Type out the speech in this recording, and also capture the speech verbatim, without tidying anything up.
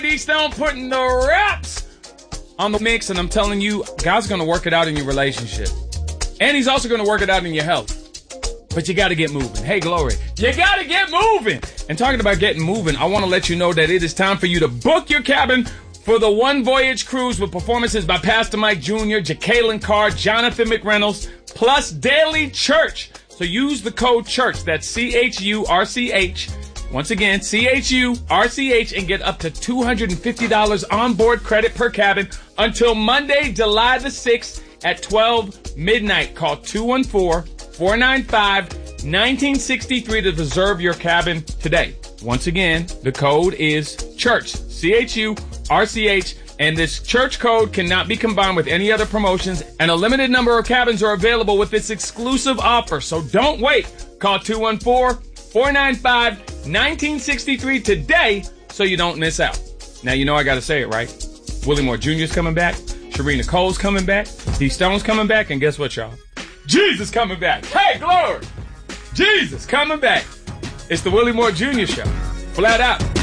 D Stone putting the raps on the mix, and I'm telling you, God's going to work it out in your relationship. And he's also going to work it out in your health. But you got to get moving. Hey, Glory, you got to get moving. And talking about getting moving, I want to let you know that it is time for you to book your cabin for the One Voyage Cruise with performances by Pastor Mike Junior, Jacqueline Carr, Jonathan McReynolds, plus Daily Church. So use the code CHURCH, that's C H U R C H. Once again, C H U R C H, and get up to two hundred fifty dollars onboard credit per cabin until Monday, July the sixth at twelve midnight. Call two one four, four nine five, one nine six three to reserve your cabin today. Once again, the code is CHURCH, C H U R C H, and this church code cannot be combined with any other promotions, and a limited number of cabins are available with this exclusive offer. So don't wait. Call two one four, four nine five, one nine six three today so you don't miss out. Now, you know I got to say it, right? Willie Moore Junior's coming back. Sharina Cole's coming back. D Stone's coming back. And guess what, y'all? Jesus coming back. Hey, glory. Jesus coming back. It's the Willie Moore Junior Show. Flat out.